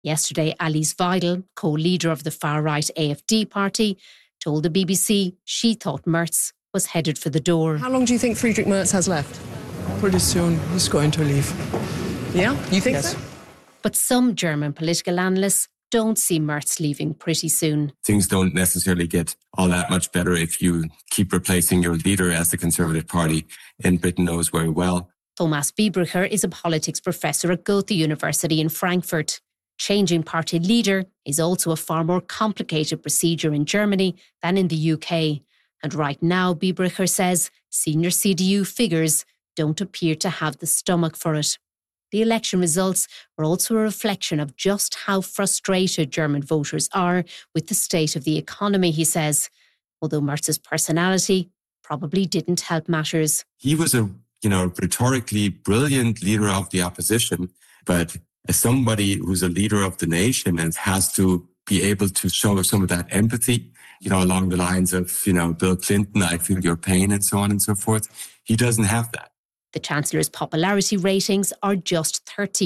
Yesterday, Alice Weidel, co-leader of the far-right AfD party, told the BBC she thought Merz was headed for the door. How long do you think Friedrich Merz has left? Pretty soon he's going to leave. Yeah? You think Yes. so? But some German political analysts don't see Merz leaving pretty soon. Things don't necessarily get all that much better if you keep replacing your leader, as the Conservative Party in Britain knows very well. Thomas Biebricher is a politics professor at Goethe University in Frankfurt. Changing party leader is also a far more complicated procedure in Germany than in the UK. And right now, Biebricher says, senior CDU figures don't appear to have the stomach for it. The election results were also a reflection of just how frustrated German voters are with the state of the economy, he says, although Merz's personality probably didn't help matters. He was a, rhetorically brilliant leader of the opposition, but as somebody who's a leader of the nation and has to be able to show some of that empathy, along the lines of, Bill Clinton, I feel your pain and so on and so forth, he doesn't have that. The Chancellor's popularity ratings are just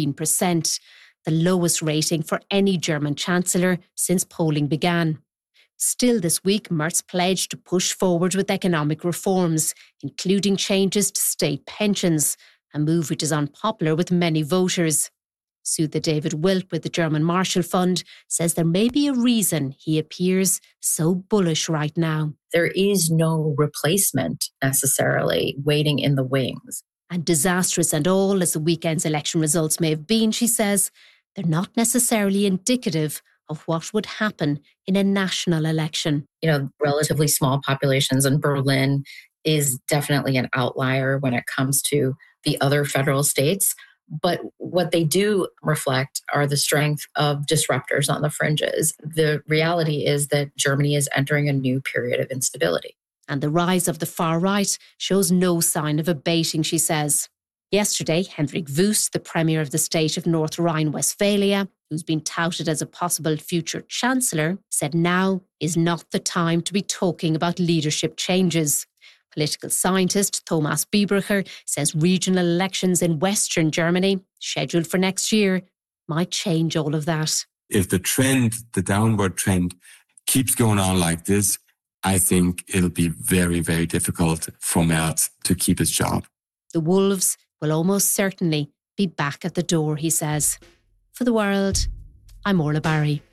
13%, the lowest rating for any German Chancellor since polling began. Still this week, Merz pledged to push forward with economic reforms, including changes to state pensions, a move which is unpopular with many voters. Soother David Wilk with the German Marshall Fund says there may be a reason he appears so bullish right now. There is no replacement necessarily waiting in the wings. And disastrous and all as the weekend's election results may have been, she says, they're not necessarily indicative of what would happen in a national election. Relatively small populations in Berlin is definitely an outlier when it comes to the other federal states. But what they do reflect are the strength of disruptors on the fringes. The reality is that Germany is entering a new period of instability. And the rise of the far right shows no sign of abating, she says. Yesterday, Hendrik Wüst, the Premier of the state of North Rhine-Westphalia, who's been touted as a possible future Chancellor, said now is not the time to be talking about leadership changes. Political scientist Thomas Biebricher says regional elections in Western Germany, scheduled for next year, might change all of that. If the downward trend, keeps going on like this, I think it'll be very, very difficult for Merz to keep his job. The Wolves will almost certainly be back at the door, he says. For The World, I'm Orla Barry.